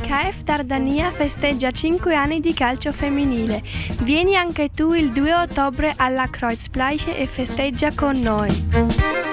CAF Dardania festeggia 5 anni di calcio femminile. Vieni anche tu il 2 ottobre alla Kreuzbleiche e festeggia con noi.